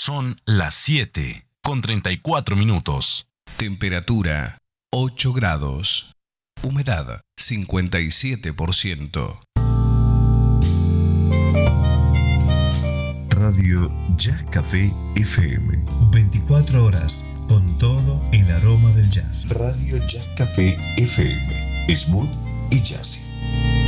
Son las 7:34. Temperatura 8 grados. Humedad 57%. Radio Jazz Café FM. 24 horas con todo el aroma del jazz. Radio Jazz Café FM. Smooth y jazzy.